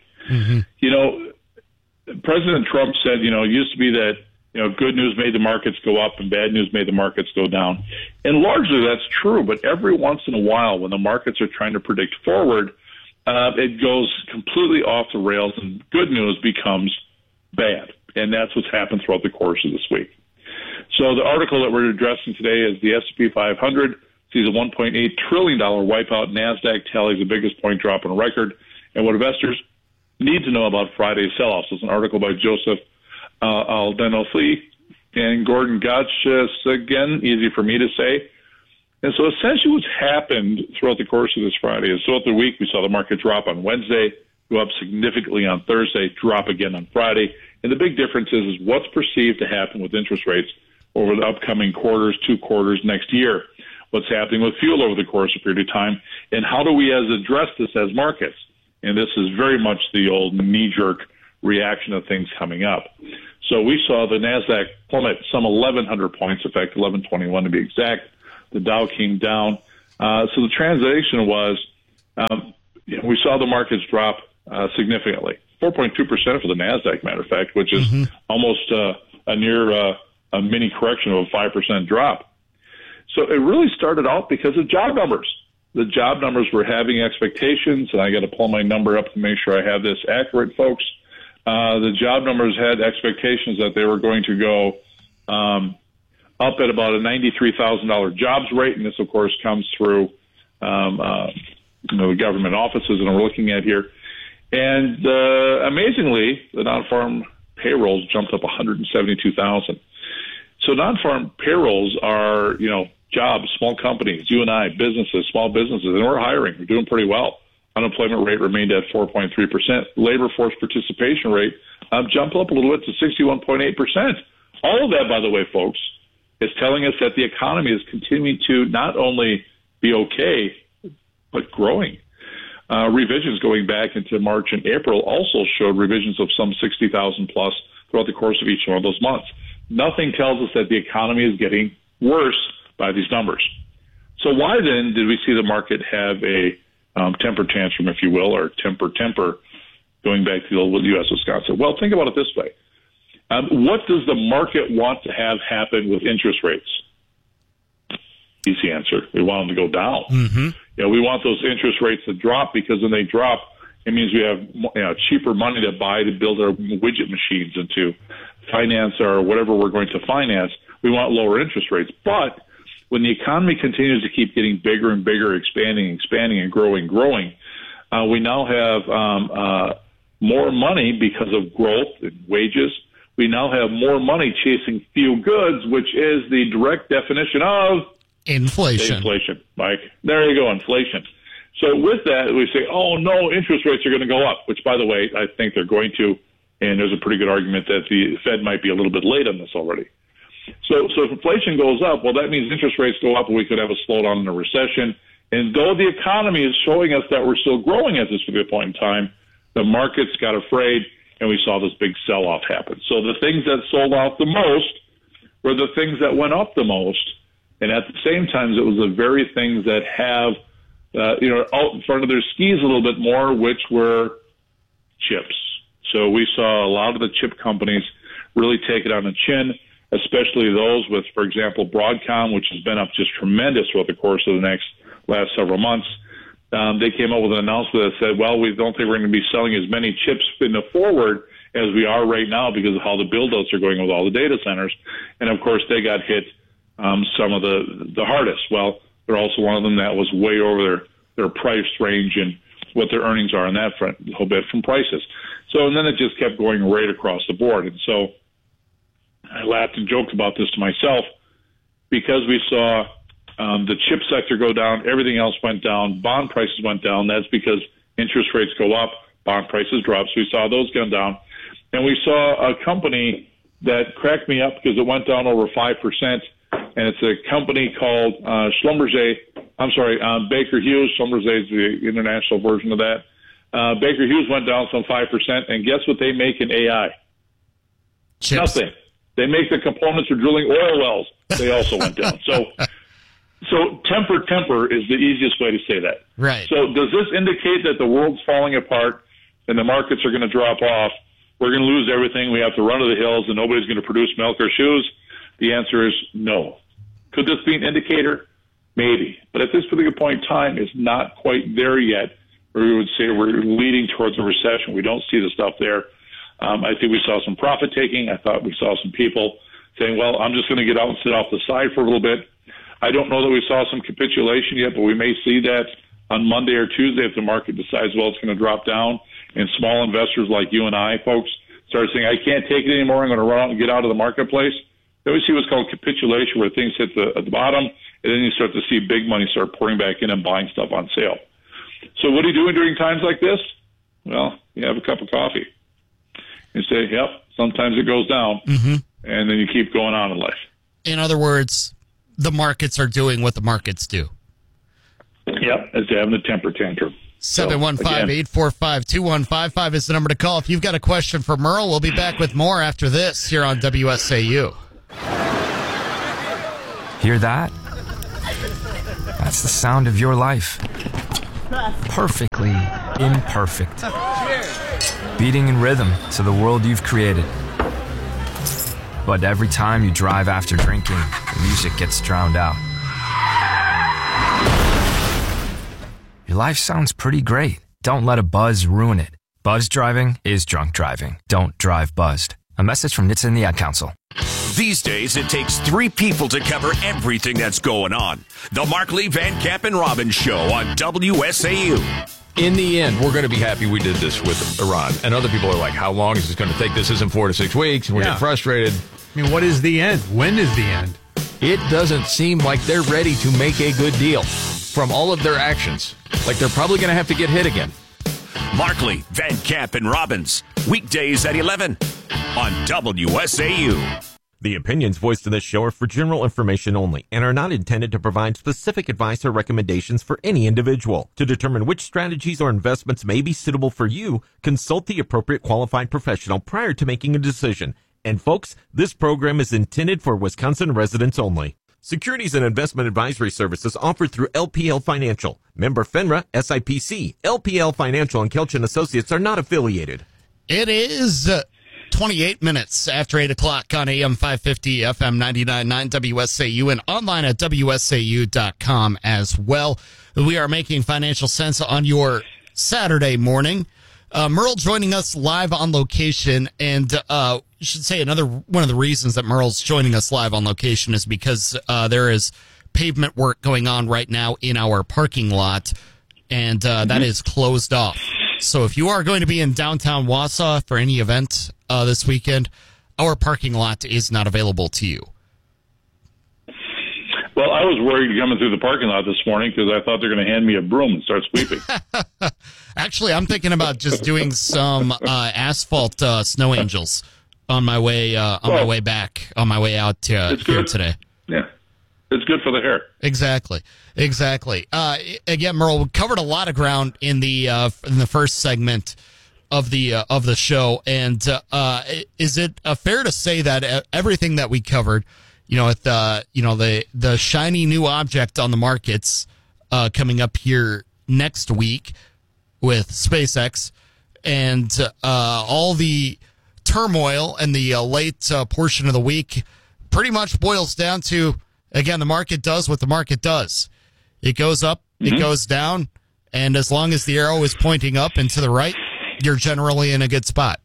President Trump said, it used to be that, good news made the markets go up and bad news made the markets go down. And largely that's true, but every once in a while when the markets are trying to predict forward, it goes completely off the rails and good news becomes bad. And that's what's happened throughout the course of this week. So the article that we're addressing today is the S&P 500 sees a $1.8 trillion wipeout. NASDAQ tallies the biggest point drop on record. And what investors need to know about Friday's sell-offs. It's an article by Joseph Aldenofli and Gordon Gotch. Again, easy for me to say. And so essentially what's happened throughout the course of this Friday is throughout the week we saw the market drop on Wednesday, go up significantly on Thursday, drop again on Friday. And the big difference is what's perceived to happen with interest rates over the upcoming quarters, 2 quarters next year. What's happening with fuel over the course of a period of time, and how do we address this as markets? And this is very much the old knee-jerk reaction of things coming up. So we saw the NASDAQ plummet some 1,100 points, in fact, 1,121 to be exact. The Dow came down. So the translation was we saw the markets drop significantly, 4.2% for the NASDAQ, matter of fact, which is almost a near a mini correction of a 5% drop. So it really started out because of job numbers. The job numbers were having expectations, and I got to pull my number up to make sure I have this accurate, folks. The job numbers had expectations that they were going to go up at about a $93,000 jobs rate, and this, of course, comes through the government offices that we're looking at here. And amazingly, the non-farm payrolls jumped up 172,000. So non-farm payrolls are, jobs, small companies, you and I, businesses, small businesses, and we're hiring. We're doing pretty well. Unemployment rate remained at 4.3%. Labor force participation rate jumped up a little bit to 61.8%. All of that, by the way, folks, is telling us that the economy is continuing to not only be okay, but growing. Revisions going back into March and April also showed revisions of some 60,000 plus throughout the course of each one of those months. Nothing tells us that the economy is getting worse by these numbers. So why then did we see the market have a temper tantrum, if you will, or temper, going back to the old U.S. Wisconsin? Well, think about it this way. What does the market want to have happen with interest rates? Easy answer. We want them to go down. We want those interest rates to drop, because when they drop, it means we have cheaper money to buy to build our widget machines and to finance or whatever we're going to finance. We want lower interest rates. But when the economy continues to keep getting bigger and bigger, expanding and growing, we now have more money because of growth and wages. We now have more money chasing few goods, which is the direct definition of inflation. Inflation, Mike. There you go, inflation. So with that, we say, oh, no, interest rates are going to go up, which, by the way, I think they're going to. And there's a pretty good argument that the Fed might be a little bit late on this already. So if inflation goes up, well, that means interest rates go up and we could have a slowdown in a recession. And though the economy is showing us that we're still growing at this particular point in time, the markets got afraid and we saw this big sell-off happen. So the things that sold off the most were the things that went up the most. And at the same time, it was the very things that have, out in front of their skis a little bit more, which were chips. So we saw a lot of the chip companies really take it on the chin, especially those with, for example, Broadcom, which has been up just tremendous throughout the course of the last several months. They came up with an announcement that said, well, we don't think we're going to be selling as many chips in the forward as we are right now because of how the build-outs are going with all the data centers. And, of course, they got hit some of the hardest. Well, they're also one of them that was way over their price range and what their earnings are on that front, a little bit from prices. So, and then it just kept going right across the board. And so I laughed and joked about this to myself because we saw the chip sector go down, everything else went down, bond prices went down. That's because interest rates go up, bond prices drop. So we saw those go down. And we saw a company that cracked me up because it went down over 5%. And it's a company called Baker Hughes. Schlumberger is the international version of that. Baker Hughes went down some 5%, and guess what they make in AI? Chips. Nothing. They make the components for drilling oil wells. They also went down. So temper is the easiest way to say that. Right. So does this indicate that the world's falling apart and the markets are going to drop off? We're going to lose everything. We have to run to the hills, and nobody's going to produce milk or shoes? The answer is no. Could this be an indicator? Maybe. But at this particular point in time, it's not quite there yet, where we would say we're leading towards a recession. We don't see the stuff there. I think we saw some profit taking. I thought we saw some people saying, well, I'm just going to get out and sit off the side for a little bit. I don't know that we saw some capitulation yet, but we may see that on Monday or Tuesday if the market decides, well, it's going to drop down. And small investors like you and I, folks, start saying, I can't take it anymore. I'm going to run out and get out of the marketplace. Then we see what's called capitulation, where things hit the bottom, And then you start to see big money start pouring back in and buying stuff on sale. So what are you doing during times like this? Well, you have a cup of coffee. You say, yep, sometimes it goes down, and then you keep going on in life. In other words, the markets are doing what the markets do. Yep, as they're having a temper tantrum. 715-845-2155 is the number to call. If you've got a question for Merle, we'll be back with more after this here on WSAU. Hear that? That's the sound of your life. Perfectly imperfect. Beating in rhythm to the world you've created. But every time you drive after drinking, the music gets drowned out. Your life sounds pretty great. Don't let a buzz ruin it. Buzz driving is drunk driving. Don't drive buzzed. A message from NHTSA and the Ad Council. These days, it takes 3 people to cover everything that's going on. The Markley, Van Camp, and Robbins Show on WSAU. In the end, we're going to be happy we did this with Iran. And other people are like, how long is this going to take? This isn't 4 to 6 weeks. And we're getting frustrated. I mean, what is the end? When is the end? It doesn't seem like they're ready to make a good deal from all of their actions. Like they're probably going to have to get hit again. Markley, Van Camp, and Robbins. Weekdays at 11 on WSAU. The opinions voiced in this show are for general information only and are not intended to provide specific advice or recommendations for any individual. To determine which strategies or investments may be suitable for you, consult the appropriate qualified professional prior to making a decision. And folks, this program is intended for Wisconsin residents only. Securities and investment advisory services offered through LPL Financial. Member FINRA, SIPC. LPL Financial and Kelch & Associates are not affiliated. It is 28 minutes after 8 o'clock on AM 550, FM 99.9 WSAU, and online at WSAU.com as well. We are making financial sense on your Saturday morning. Merle joining us live on location, and I should say another one of the reasons that Merle's joining us live on location is because there is pavement work going on right now in our parking lot, and that is closed off. So if you are going to be in downtown Wausau for any event this weekend, our parking lot is not available to you. Well, I was worried coming through the parking lot this morning because I thought they were going to hand me a broom and start sweeping. Actually, I'm thinking about just doing some asphalt snow angels on my way my way back, on my way out here today. Yeah, it's good for the hair. Exactly. Again, Merle, we covered a lot of ground in the first segment of the show, and is it fair to say that everything that we covered, the shiny new object on the markets coming up here next week with SpaceX and all the turmoil and the late portion of the week pretty much boils down to, again, the market does what the market does. It goes up, it goes down, and as long as the arrow is pointing up and to the right, you're generally in a good spot.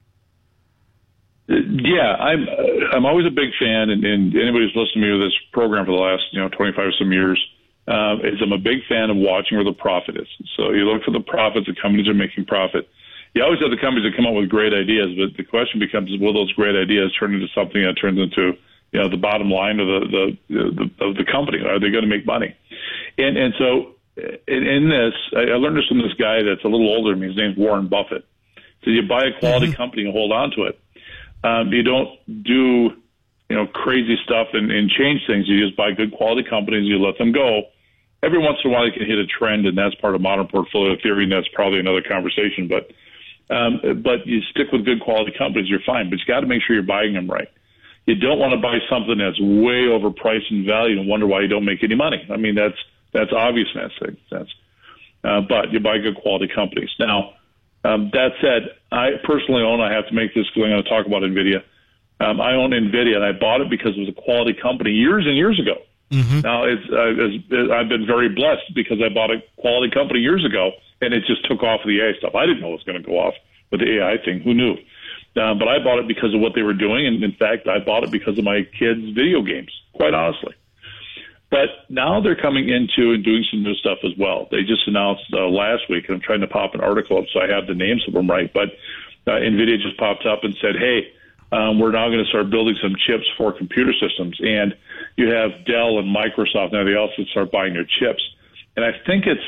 Yeah, I'm always a big fan, and anybody who's listened to me with this program for the last 25 some years, is I'm a big fan of watching where the profit is. So you look for the profits, the companies are making profit. You always have the companies that come up with great ideas, but the question becomes, will those great ideas turn into something that turns into the bottom line of the company? Are they going to make money? And so in this, I learned this from this guy that's a little older than me. His name's Warren Buffett. So you buy a quality company and hold on to it. You don't do crazy stuff and change things. You just buy good quality companies. You let them go. Every once in a while, you can hit a trend, and that's part of modern portfolio theory, and that's probably another conversation. But you stick with good quality companies, you're fine. But you got to make sure you're buying them right. You don't want to buy something that's way overpriced in value and wonder why you don't make any money. I mean, that's obvious in that sense. But you buy good quality companies. Now, that said, I personally own, I have to make this because I'm going to talk about NVIDIA. I own NVIDIA, and I bought it because it was a quality company years and years ago. Now, I've been very blessed because I bought a quality company years ago, and it just took off with the AI stuff. I didn't know it was going to go off with the AI thing. Who knew? But I bought it because of what they were doing, and in fact, I bought it because of my kids' video games, quite honestly. But now they're coming into and doing some new stuff as well. They just announced last week, and I'm trying to pop an article up so I have the names of them right, but NVIDIA just popped up and said, hey, we're now going to start building some chips for computer systems. And you have Dell and Microsoft now. They also start buying their chips, and I think it's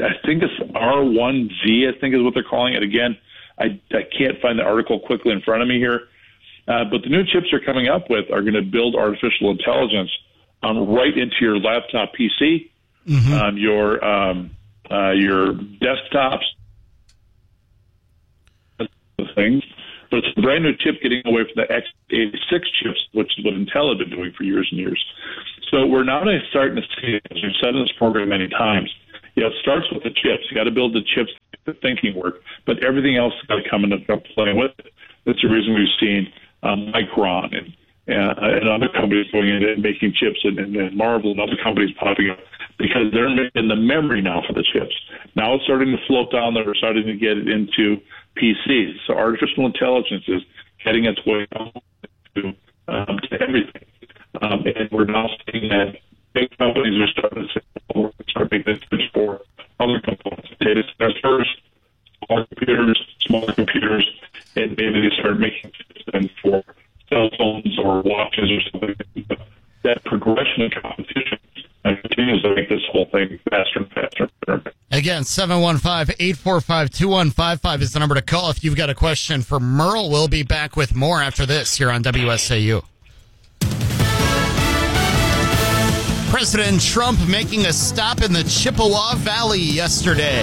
R1Z. I think is what they're calling it. Again, I can't find the article quickly in front of me here, but the new chips they're coming up with are going to build artificial intelligence right into your laptop PC, your desktops, things. But it's a brand new chip getting away from the x86 chips, which is what Intel had been doing for years and years. So we're now starting to see, as we've said in this program many times, it starts with the chips. You got to build the chips to make the thinking work, but everything else has got to come into play with it. That's the reason we've seen Micron and other companies going in and making chips, and Marvel and other companies popping up, because they're making the memory now for the chips. Now it's starting to float down there. We're starting to get it into PCs. So artificial intelligence is heading its way to everything. And we're now seeing that big companies are starting to say, we're going to start making chips for other components. Data centers first, smaller computers, and maybe they start making chips then for cell phones or watches or something. That progression of competition continues to make this whole thing faster and faster. Again, 715-845-2155 is the number to call if you've got a question for Merle. We'll be back with more after this here on WSAU. President Trump making a stop in the Chippewa Valley yesterday.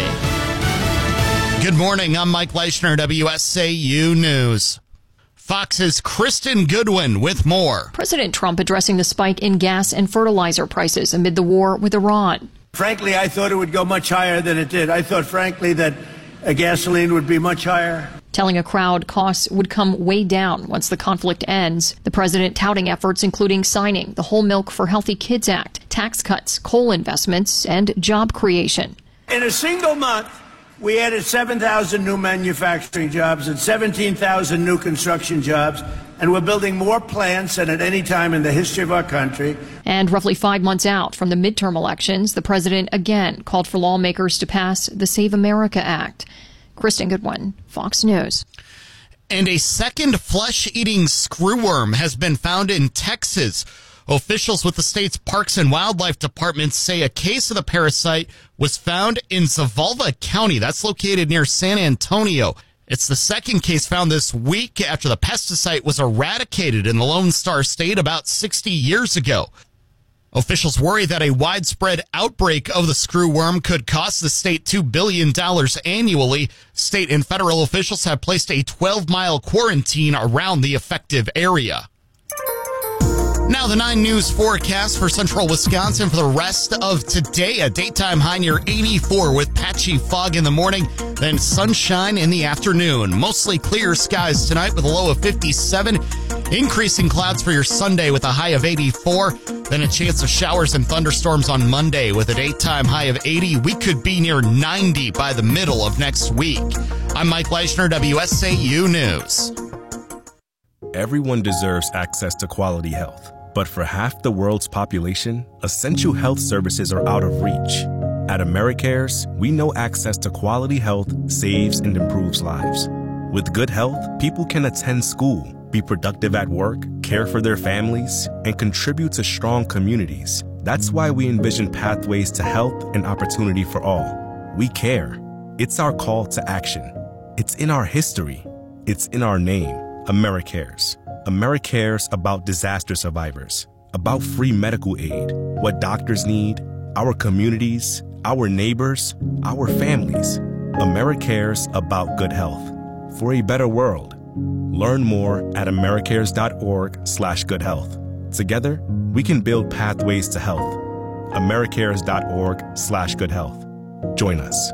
Good morning. I'm Mike Leishner, WSAU News. Fox's Kristen Goodwin with more. President Trump addressing the spike in gas and fertilizer prices amid the war with Iran. Frankly, I thought it would go much higher than it did. I thought, frankly, that gasoline would be much higher. Telling a crowd costs would come way down once the conflict ends. The president touting efforts including signing the Whole Milk for Healthy Kids Act, tax cuts, coal investments, and job creation. In a single month, we added 7,000 new manufacturing jobs and 17,000 new construction jobs, and we're building more plants than at any time in the history of our country. And roughly 5 months out from the midterm elections, the president again called for lawmakers to pass the Save America Act. Kristen Goodwin, Fox News. And a second flesh-eating screwworm has been found in Texas. Officials with the state's Parks and Wildlife Department say a case of the parasite was found in Zavalva County. That's located near San Antonio. It's the second case found this week after the pesticide was eradicated in the Lone Star State about 60 years ago. Officials worry that a widespread outbreak of the screwworm could cost the state $2 billion annually. State and federal officials have placed a 12-mile quarantine around the affected area. Now the 9 News forecast for central Wisconsin for the rest of today. A daytime high near 84 with patchy fog in the morning, then sunshine in the afternoon. Mostly clear skies tonight with a low of 57. Increasing clouds for your Sunday with a high of 84. Then a chance of showers and thunderstorms on Monday with a daytime high of 80. We could be near 90 by the middle of next week. I'm Mike Leishner, WSAU News. Everyone deserves access to quality health. But for half the world's population, essential health services are out of reach. At AmeriCares, we know access to quality health saves and improves lives. With good health, people can attend school, be productive at work, care for their families, and contribute to strong communities. That's why we envision pathways to health and opportunity for all. We care. It's our call to action. It's in our history. It's in our name, AmeriCares. AmeriCares about disaster survivors, about free medical aid, what doctors need, our communities, our neighbors, our families. AmeriCares about good health. For a better world. Learn more at americares.org/goodhealth. Together, we can build pathways to health. americares.org/goodhealth. Join us.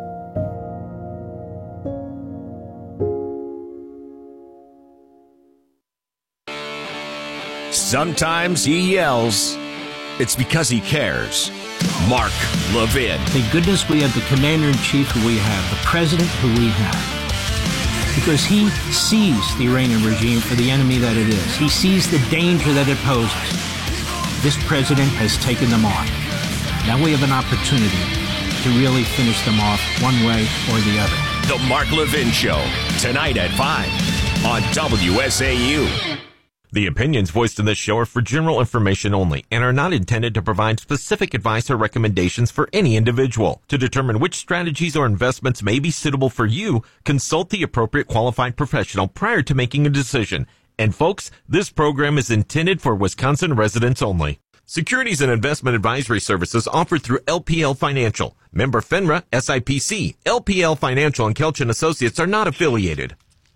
Sometimes he yells. It's because he cares. Mark Levin. Thank goodness we have the commander-in-chief who we have, the president who we have. Because he sees the Iranian regime for the enemy that it is. He sees the danger that it poses. This president has taken them on. Now we have an opportunity to really finish them off one way or the other. The Mark Levin Show, tonight at 5 on WSAU. The opinions voiced in this show are for general information only and are not intended to provide specific advice or recommendations for any individual. To determine which strategies or investments may be suitable for you, consult the appropriate qualified professional prior to making a decision. And folks, this program is intended for Wisconsin residents only. Securities and investment advisory services offered through LPL Financial. Member FINRA, SIPC. LPL Financial and Kelch & Associates are not affiliated.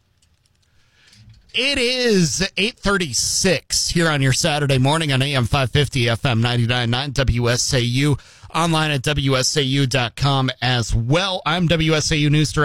It is 8:36 here on your Saturday morning on AM 550, FM 99.9, WSAU, online at WSAU.com as well. I'm WSAU News Director